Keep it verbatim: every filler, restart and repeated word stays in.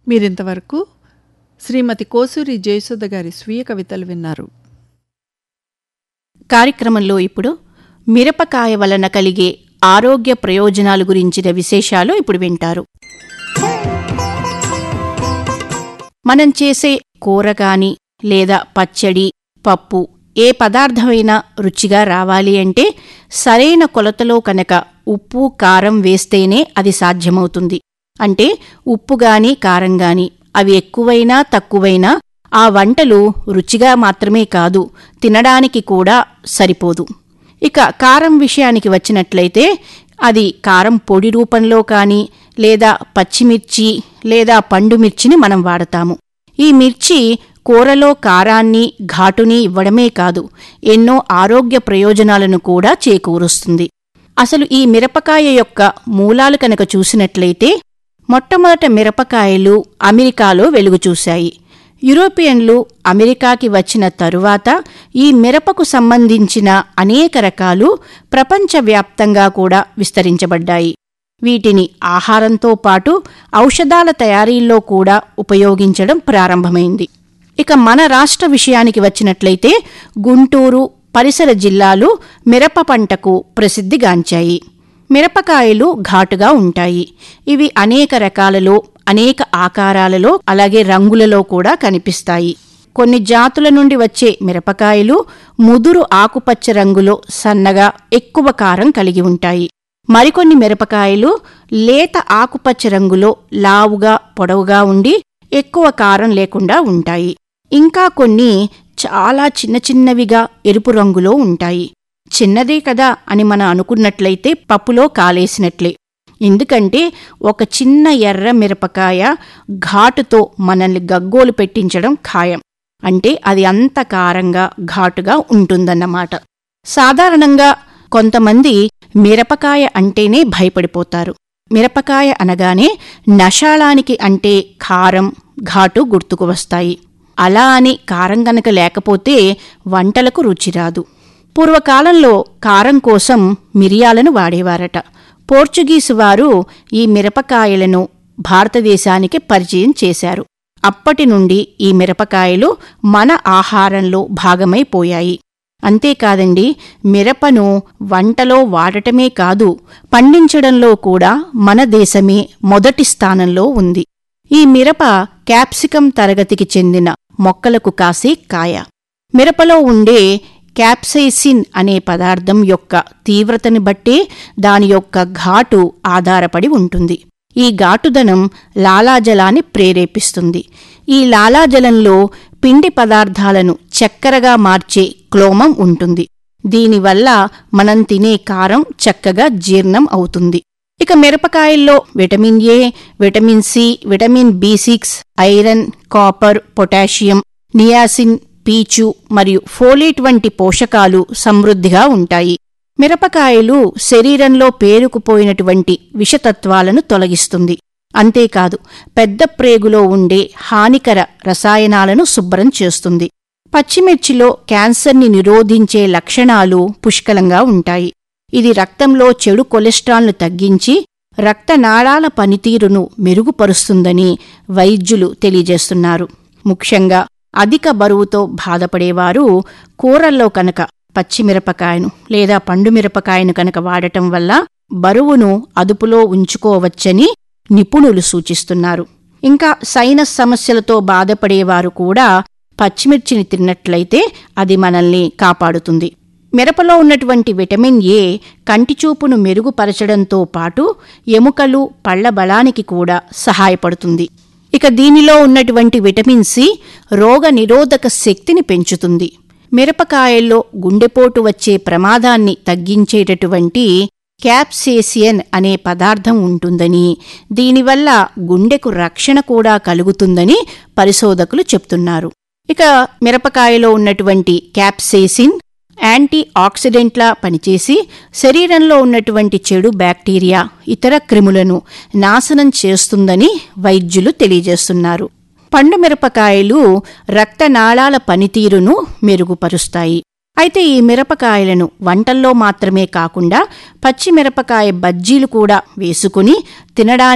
మీరింతవరకు శ్రీమతి కోసూరి జయసుధ గారి స్వీయ కవితలు విన్నారు. కార్యక్రమంలో ఇప్పుడు మిరపకాయ వలన కలిగే ఆరోగ్య ప్రయోజనాల గురించిన విశేషాలు ఇప్పుడు వింటారు. మనం చేసే కూర గాని లేదా పచ్చడి, పప్పు ఏ పదార్థమైనా రుచిగా రావాలి అంటే సరైన కొలతలో కనుక ఉప్పు, కారం వేస్తేనే అది సాధ్యమవుతుంది. అంటే ఉప్పు గాని కారం గాని అవి ఎక్కువైనా తక్కువైనా ఆ వంటలు రుచిగా మాత్రమే కాదు, తినడానికి కూడా సరిపోదు. ఇక కారం విషయానికి వచ్చినట్లయితే అది కారం పొడి రూపంలో కానీ లేదా పచ్చిమిర్చి లేదా పండుమిర్చిని మనం వాడతాము. ఈ మిర్చి కూరలో కారాన్ని, ఘాటుని ఇవ్వడమే కాదు, ఎన్నో ఆరోగ్య ప్రయోజనాలను కూడా చేకూరుస్తుంది. అసలు ఈ మిరపకాయ యొక్క మూలాలు కనుక చూసినట్లయితే మొట్టమొదట మిరపకాయలు అమెరికాలో వెలుగుచూశాయి. యూరోపియన్లు అమెరికాకి వచ్చిన తరువాత ఈ మిరపకు సంబంధించిన అనేక రకాలు ప్రపంచవ్యాప్తంగా కూడా విస్తరించబడ్డాయి. వీటిని ఆహారంతో పాటు ఔషధాల తయారీల్లో కూడా ఉపయోగించడం ప్రారంభమైంది. ఇక మన రాష్ట్ర విషయానికి వచ్చినట్లయితే గుంటూరు, పరిసర జిల్లాలు మిరప పంటకు ప్రసిద్ధిగాంచాయి. మిరపకాయలు ఘాటుగా ఉంటాయి. ఇవి అనేక రకాలలో, అనేక ఆకారాలలో, అలాగే రంగులలో కూడా కనిపిస్తాయి. కొన్ని జాతుల నుండి వచ్చే మిరపకాయలు ముదురు ఆకుపచ్చ రంగులో సన్నగా ఎక్కువ కారం కలిగి ఉంటాయి. మరికొన్ని మిరపకాయలు లేత ఆకుపచ్చ రంగులో లావుగా పొడవుగా ఉండి ఎక్కువ కారం లేకుండా ఉంటాయి. ఇంకా కొన్ని చాలా చిన్న చిన్నవిగా ఎరుపు రంగులో ఉంటాయి. చిన్నదే కదా అని మనం అనుకున్నట్లయితే పప్పులో కాలేసినట్లే. ఎందుకంటే ఒక చిన్న ఎర్ర మిరపకాయ ఘాటుతో మనల్ని గగ్గోలు పెట్టించడం ఖాయం. అంటే అది అంత కారంగా ఘాటుగా ఉంటుందన్నమాట. సాధారణంగా కొంతమంది మిరపకాయ అంటేనే భయపడిపోతారు. మిరపకాయ అనగానే నషాళానికి అంటే కారం, ఘాటు గుర్తుకు వస్తాయి. అలా అని కారం గనక లేకపోతే వంటలకు రుచి రాదు. పూర్వకాలంలో కారం కోసం మిరియాలను వాడేవారట. పోర్చుగీసు వారు ఈ మిరపకాయలను భారతదేశానికి పరిచయం చేశారు. అప్పటి నుండి ఈ మిరపకాయలు మన ఆహారంలో భాగమైపోయాయి. అంతేకాదండి, మిరపను వంటలో వాడటమే కాదు, పండించడంలో కూడా మన దేశమే మొదటి స్థానంలో ఉంది. ఈ మిరప క్యాప్సికం తరగతికి చెందిన మొక్కలకు కాసే కాయ. మిరపలో ఉండే క్యాప్సైసిన్ అనే పదార్థం యొక్క తీవ్రతని బట్టే దాని యొక్క ఘాటు ఆధారపడి ఉంటుంది. ఈ ఘాటుదనం లాలాజలాన్ని ప్రేరేపిస్తుంది. ఈ లాలాజలంలో పిండి పదార్థాలను చక్కెరగా మార్చే క్లోమం ఉంటుంది. దీనివల్ల మనం తినే కారం చక్కగా జీర్ణం అవుతుంది. ఇక మిరపకాయల్లో vitamin A, vitamin C, vitamin B six, iron, copper, potassium, niacin, పీచు మరియు ఫోలేట్ వంటి పోషకాలు సమృద్ధిగా ఉంటాయి. మిరపకాయలు శరీరంలో పేరుకుపోయినటువంటి విషతత్వాలను తొలగిస్తుంది. అంతేకాదు, పెద్ద ప్రేగులో ఉండే హానికర రసాయనాలను శుభ్రం చేస్తుంది. పచ్చిమిర్చిలో క్యాన్సర్ని నిరోధించే లక్షణాలు పుష్కలంగా ఉంటాయి. ఇది రక్తంలో చెడు కొలెస్ట్రాల్ను తగ్గించి రక్తనాళాల పనితీరును మెరుగుపరుస్తుందని వైద్యులు తెలియజేస్తున్నారు. ముఖ్యంగా అధిక బరువుతో బాధపడేవారు కూరల్లో కనుక పచ్చిమిరపకాయను లేదా పండుమిరపకాయను కనుక వాడటం వల్ల బరువును అదుపులో ఉంచుకోవచ్చని నిపుణులు సూచిస్తున్నారు. ఇంకా సైనస్ సమస్యలతో బాధపడేవారు కూడా పచ్చిమిర్చిని తిన్నట్లయితే అది మనల్ని కాపాడుతుంది. మిరపలో ఉన్నటువంటి విటమిన్ ఏ కంటిచూపును మెరుగుపరచడంతో పాటు ఎముకలు, పళ్ల బలానికి కూడా సహాయపడుతుంది. ఇక దీనిలో ఉన్నటువంటి విటమిన్ సి రోగ నిరోధక శక్తిని పెంచుతుంది. మిరపకాయల్లో గుండెపోటు వచ్చే ప్రమాదాన్ని తగ్గించేటటువంటి క్యాప్సేసియన్ అనే పదార్థం ఉంటుందని, దీనివల్ల గుండెకు రక్షణ కూడా కలుగుతుందని పరిశోధకులు చెప్తున్నారు. ఇక మిరపకాయలో ఉన్నటువంటి క్యాప్సేసిన్ యాంటీ ఆక్సిడెంట్లా పనిచేసి శరీరంలో ఉన్నటువంటి చెడు బ్యాక్టీరియా, ఇతర క్రిములను నాశనం చేస్తుందని వైద్యులు తెలియజేస్తున్నారు. పండు మిరపకాయలు రక్తనాళాల పనితీరును మెరుగుపరుస్తాయి. అయితే ఈ మిరపకాయలను వంటల్లో మాత్రమే కాకుండా పచ్చిమిరపకాయ బజ్జీలు కూడా వేసుకుని తినడానికి